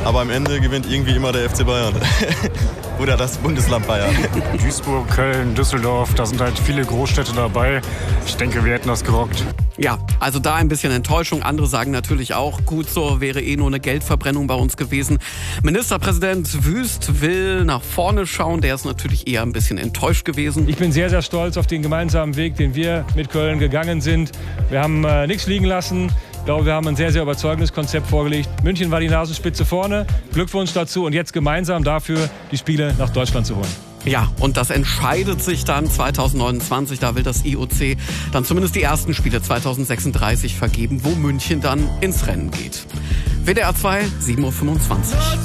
aber am Ende gewinnt irgendwie immer der FC Bayern. Oder das Bundesland Bayern. Duisburg, Köln, Düsseldorf, da sind halt viele Großstädte dabei. Ich denke, wir hätten das gerockt. Ja, also da ein bisschen Enttäuschung. Andere sagen natürlich auch, gut so, wäre nur eine Geldverbrennung bei uns gewesen. Ministerpräsident Wüst will nach vorne schauen. Der ist natürlich eher ein bisschen enttäuscht gewesen. Ich bin sehr, sehr stolz auf den gemeinsamen Weg, den wir mit Köln gegangen sind. Wir haben nichts liegen lassen. Ich glaube, wir haben ein sehr, sehr überzeugendes Konzept vorgelegt. München war die Nasenspitze vorne. Glückwunsch dazu und jetzt gemeinsam dafür, die Spiele nach Deutschland zu holen. Ja, und das entscheidet sich dann 2029. Da will das IOC dann zumindest die ersten Spiele 2036 vergeben, wo München dann ins Rennen geht. WDR 2, 7.25 Uhr.